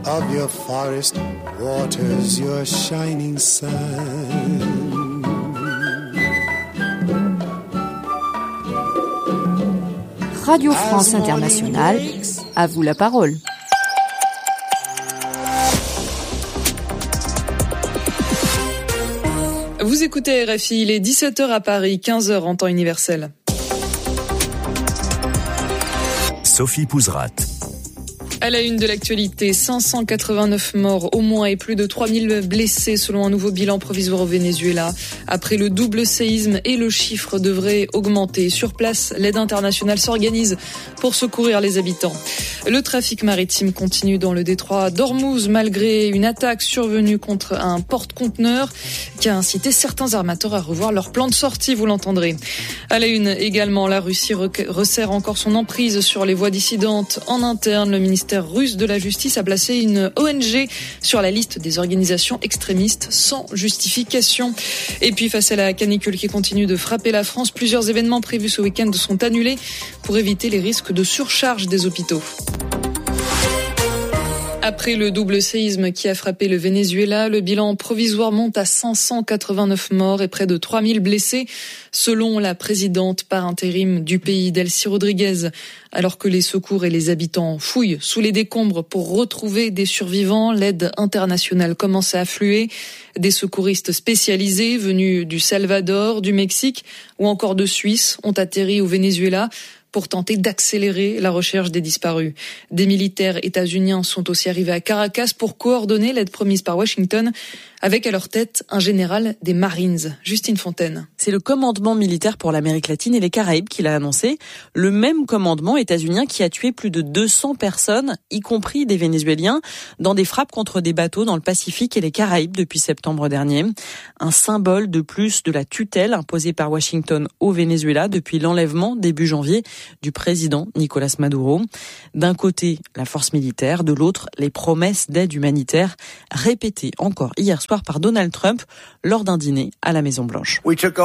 of your forest waters, your shining sun. Radio France Internationale, à vous la parole. Vous écoutez RFI, il est 17h à Paris, 15h en temps universel. Sophie Pouzrat. À la une de l'actualité, 589 morts au moins et plus de 3000 blessés selon un nouveau bilan provisoire au Venezuela. Après le double séisme et le chiffre devrait augmenter. Sur place, l'aide internationale s'organise pour secourir les habitants. Le trafic maritime continue dans le détroit d'Ormuz malgré une attaque survenue contre un porte-conteneur qui a incité certains armateurs à revoir leur plan de sortie, vous l'entendrez. À la une également, la Russie resserre encore son emprise sur les voies dissidentes en interne. Le ministère russe de la Justice a placé une ONG sur la liste des organisations extrémistes sans justification. Et puis face à la canicule qui continue de frapper la France, plusieurs événements prévus ce week-end sont annulés pour éviter les risques de surcharge des hôpitaux. Après le double séisme qui a frappé le Venezuela, le bilan provisoire monte à 589 morts et près de 3000 blessés, selon la présidente par intérim du pays, Delcy Rodriguez. Alors que les secours et les habitants fouillent sous les décombres pour retrouver des survivants, l'aide internationale commence à affluer. Des secouristes spécialisés venus du Salvador, du Mexique ou encore de Suisse ont atterri au Venezuela pour tenter d'accélérer la recherche des disparus. Des militaires états-uniens sont aussi arrivés à Caracas pour coordonner l'aide promise par Washington, avec à leur tête un général des Marines, Justine Fontaine. C'est le commandement militaire pour l'Amérique latine et les Caraïbes qui l'a annoncé. Le même commandement états-unien qui a tué plus de 200 personnes, y compris des Vénézuéliens, dans des frappes contre des bateaux dans le Pacifique et les Caraïbes depuis septembre dernier. Un symbole de plus de la tutelle imposée par Washington au Venezuela depuis l'enlèvement début janvier du président Nicolas Maduro. D'un côté, la force militaire, de l'autre, les promesses d'aide humanitaire répétées encore hier soir par Donald Trump lors d'un dîner à la Maison-Blanche.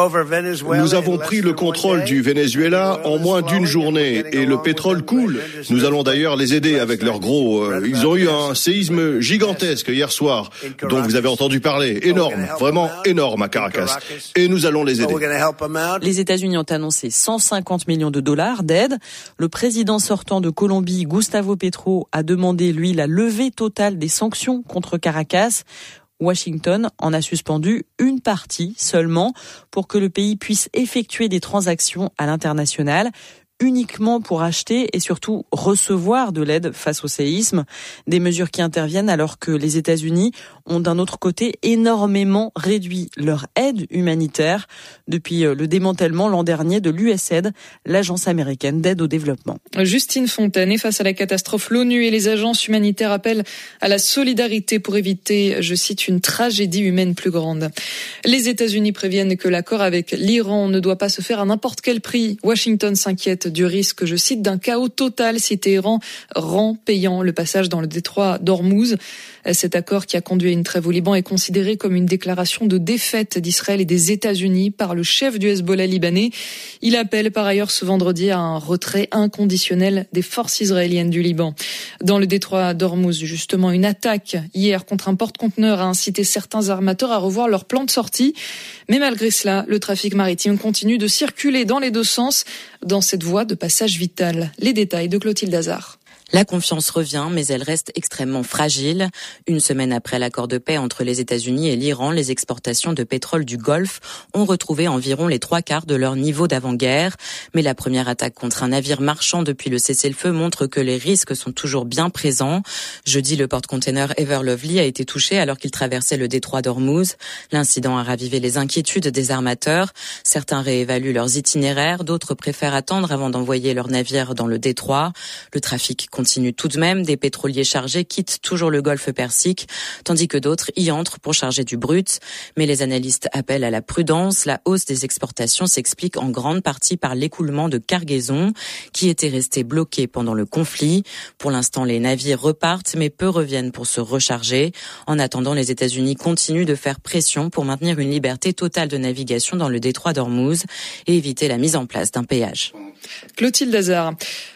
Nous avons pris le contrôle du Venezuela en moins d'une journée et le pétrole coule. Nous allons d'ailleurs les aider avec leurs gros... Ils ont eu un séisme gigantesque hier soir dont vous avez entendu parler. Énorme, vraiment énorme à Caracas. Et nous allons les aider. Les États-Unis ont annoncé 150 millions de dollars d'aide. Le président sortant de Colombie, Gustavo Petro, a demandé, lui, la levée totale des sanctions contre Caracas. Washington en a suspendu une partie seulement pour que le pays puisse effectuer des transactions à l'international, uniquement pour acheter et surtout recevoir de l'aide face au séisme. Des mesures qui interviennent alors que les États-Unis ont d'un autre côté énormément réduit leur aide humanitaire depuis le démantèlement l'an dernier de l'USAID, l'agence américaine d'aide au développement. Justine Fontaine, et face à la catastrophe, l'ONU et les agences humanitaires appellent à la solidarité pour éviter, je cite, une tragédie humaine plus grande. Les États-Unis préviennent que l'accord avec l'Iran ne doit pas se faire à n'importe quel prix. Washington s'inquiète du risque, je cite, d'un chaos total si Téhéran rend payant le passage dans le détroit d'Ormuz. Cet accord qui a conduit à une trêve au Liban est considéré comme une déclaration de défaite d'Israël et des États-Unis par le chef du Hezbollah libanais. Il appelle par ailleurs ce vendredi à un retrait inconditionnel des forces israéliennes du Liban. Dans le détroit d'Ormuz, justement, une attaque hier contre un porte-conteneur a incité certains armateurs à revoir leur plan de sortie. Mais malgré cela, le trafic maritime continue de circuler dans les deux sens dans cette voie de passage vital. Les détails de Clotilde Hazard. La confiance revient, mais elle reste extrêmement fragile. Une semaine après l'accord de paix entre les États-Unis et l'Iran, les exportations de pétrole du Golfe ont retrouvé environ les 3/4 de leur niveau d'avant-guerre. Mais la première attaque contre un navire marchand depuis le cessez-le-feu montre que les risques sont toujours bien présents. Jeudi, le porte-container Ever Lovely a été touché alors qu'il traversait le détroit d'Ormuz. L'incident a ravivé les inquiétudes des armateurs. Certains réévaluent leurs itinéraires, d'autres préfèrent attendre avant d'envoyer leurs navires dans le détroit. Le trafic continue tout de même, des pétroliers chargés quittent toujours le golfe Persique, tandis que d'autres y entrent pour charger du brut. Mais les analystes appellent à la prudence. La hausse des exportations s'explique en grande partie par l'écoulement de cargaisons qui étaient restées bloquées pendant le conflit. Pour l'instant, les navires repartent, mais peu reviennent pour se recharger. En attendant, les États-Unis continuent de faire pression pour maintenir une liberté totale de navigation dans le détroit d'Ormuz et éviter la mise en place d'un péage. Clotilde Hazard.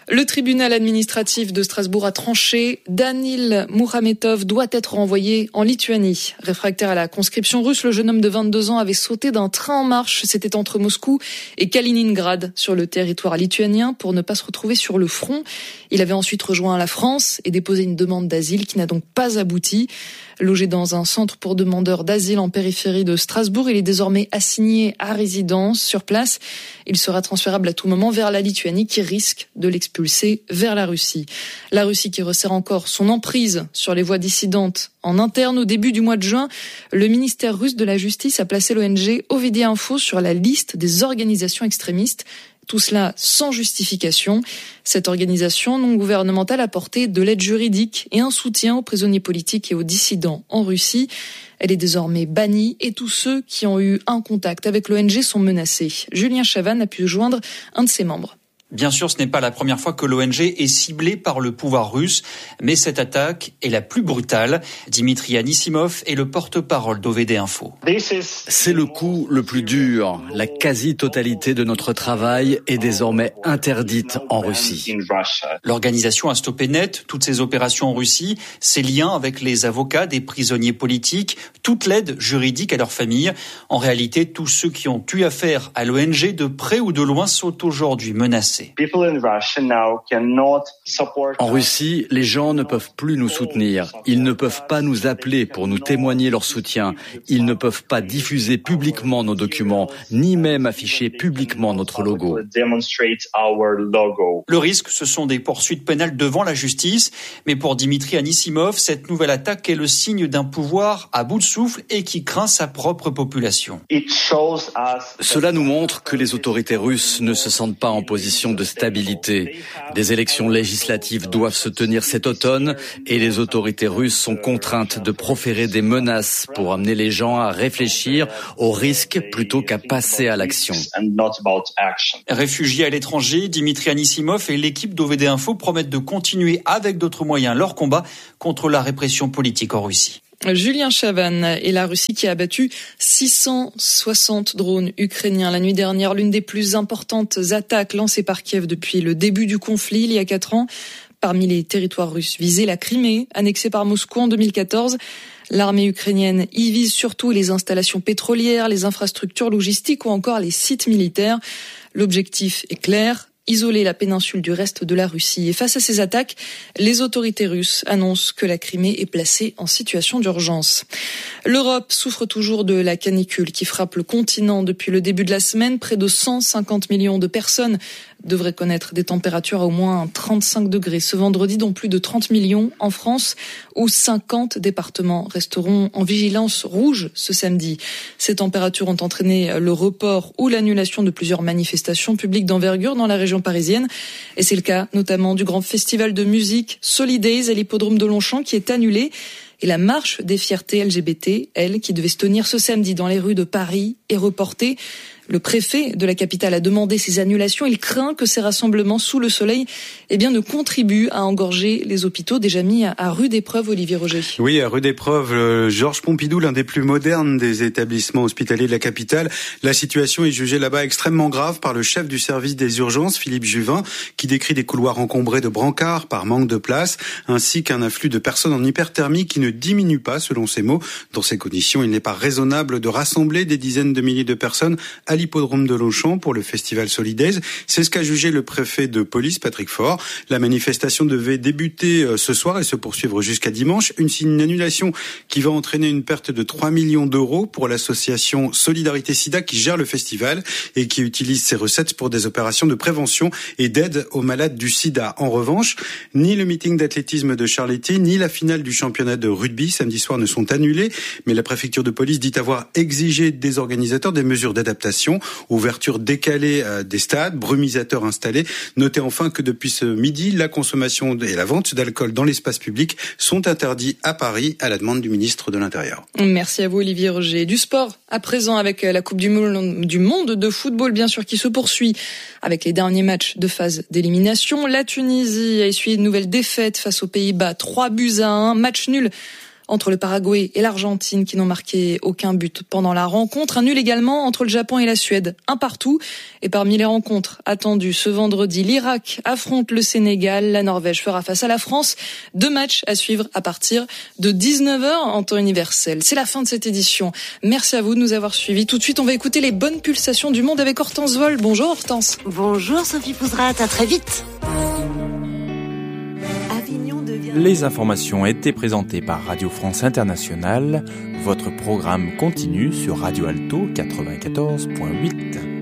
Le tribunal administratif de Strasbourg a tranché. Danil Mourhametov doit être renvoyé en Lituanie. Réfractaire à la conscription russe, le jeune homme de 22 ans avait sauté d'un train en marche. C'était entre Moscou et Kaliningrad, sur le territoire lituanien, pour ne pas se retrouver sur le front. Il avait ensuite rejoint la France et déposé une demande d'asile qui n'a donc pas abouti. Logé dans un centre pour demandeurs d'asile en périphérie de Strasbourg, il est désormais assigné à résidence sur place. Il sera transférable à tout moment vers la Lituanie qui risque de l'expulser vers la Russie. La Russie qui resserre encore son emprise sur les voix dissidentes en interne. Au début du mois de juin, le ministère russe de la Justice a placé l'ONG Ovidia Info sur la liste des organisations extrémistes. Tout cela sans justification. Cette organisation non gouvernementale a porté de l'aide juridique et un soutien aux prisonniers politiques et aux dissidents en Russie. Elle est désormais bannie et tous ceux qui ont eu un contact avec l'ONG sont menacés. Julien Chavannes a pu joindre un de ses membres. Bien sûr, ce n'est pas la première fois que l'ONG est ciblée par le pouvoir russe, mais cette attaque est la plus brutale. Dimitri Anisimov est le porte-parole d'OVD Info. C'est le coup le plus dur. La quasi-totalité de notre travail est désormais interdite en Russie. L'organisation a stoppé net toutes ses opérations en Russie, ses liens avec les avocats des prisonniers politiques, toute l'aide juridique à leurs familles. En réalité, tous ceux qui ont eu affaire à l'ONG de près ou de loin sont aujourd'hui menacés. En Russie, les gens ne peuvent plus nous soutenir. Ils ne peuvent pas nous appeler pour nous témoigner leur soutien. Ils ne peuvent pas diffuser publiquement nos documents, ni même afficher publiquement notre logo. Le risque, ce sont des poursuites pénales devant la justice. Mais pour Dimitri Anisimov, cette nouvelle attaque est le signe d'un pouvoir à bout de souffle et qui craint sa propre population. Cela nous montre que les autorités russes ne se sentent pas en position de stabilité. Des élections législatives doivent se tenir cet automne et les autorités russes sont contraintes de proférer des menaces pour amener les gens à réfléchir au risque plutôt qu'à passer à l'action. Réfugiés à l'étranger, Dimitri Anisimov et l'équipe d'OVD Info promettent de continuer avec d'autres moyens leur combat contre la répression politique en Russie. Julien Chavannes et la Russie qui a abattu 660 drones ukrainiens la nuit dernière, l'une des plus importantes attaques lancées par Kiev depuis le début du conflit il y a 4 ans. Parmi les territoires russes visés, la Crimée, annexée par Moscou en 2014. L'armée ukrainienne y vise surtout les installations pétrolières, les infrastructures logistiques ou encore les sites militaires. L'objectif est clair: isoler la péninsule du reste de la Russie. Et face à ces attaques, les autorités russes annoncent que la Crimée est placée en situation d'urgence. L'Europe souffre toujours de la canicule qui frappe le continent depuis le début de la semaine. Près de 150 millions de personnes devraient connaître des températures à au moins 35 degrés ce vendredi, dont plus de 30 millions en France, où 50 départements resteront en vigilance rouge ce samedi. Ces températures ont entraîné le report ou l'annulation de plusieurs manifestations publiques d'envergure dans la région parisienne. Et c'est le cas notamment du grand festival de musique Solidays à l'hippodrome de Longchamp qui est annulé. Et la marche des fiertés LGBT, elle, qui devait se tenir ce samedi dans les rues de Paris, est reportée. Le préfet de la capitale a demandé ces annulations. Il craint que ces rassemblements sous le soleil ne contribuent à engorger les hôpitaux déjà mis à rude épreuve, Olivier Roger. Oui, à rude épreuve, Georges Pompidou, l'un des plus modernes des établissements hospitaliers de la capitale. La situation est jugée là-bas extrêmement grave par le chef du service des urgences, Philippe Juvin, qui décrit des couloirs encombrés de brancards par manque de place, ainsi qu'un afflux de personnes en hyperthermie qui ne diminue pas, selon ses mots. Dans ces conditions, il n'est pas raisonnable de rassembler des dizaines de milliers de personnes à l'hippodrome de Longchamp pour le festival Solidays. C'est ce qu'a jugé le préfet de police, Patrick Faure. La manifestation devait débuter ce soir et se poursuivre jusqu'à dimanche. Une annulation qui va entraîner une perte de 3 millions d'euros pour l'association Solidarité Sida qui gère le festival et qui utilise ses recettes pour des opérations de prévention et d'aide aux malades du sida. En revanche, ni le meeting d'athlétisme de Charletti, ni la finale du championnat de rugby samedi soir ne sont annulés, mais la préfecture de police dit avoir exigé des organisateurs des mesures d'adaptation. Ouverture décalée des stades, brumisateurs installés. Notez enfin que depuis ce midi, la consommation et la vente d'alcool dans l'espace public sont interdits à Paris à la demande du ministre de l'Intérieur. Merci à vous Olivier Roger. Du sport à présent avec la Coupe du monde de football bien sûr qui se poursuit avec les derniers matchs de phase d'élimination. La Tunisie a essuyé une nouvelle défaite face aux Pays-Bas, 3-1, match nul entre le Paraguay et l'Argentine qui n'ont marqué aucun but pendant la rencontre. Un nul également entre le Japon et la Suède, un partout. Et parmi les rencontres attendues ce vendredi, l'Irak affronte le Sénégal, la Norvège fera face à la France. 2 matchs à suivre à partir de 19h en temps universel. C'est la fin de cette édition. Merci à vous de nous avoir suivis. Tout de suite, on va écouter les bonnes pulsations du monde avec Hortense Vol. Bonjour Hortense. Bonjour Sophie Pouzrat, à très vite. Les informations étaient présentées par Radio France Internationale. Votre programme continue sur Radio Alto 94.8.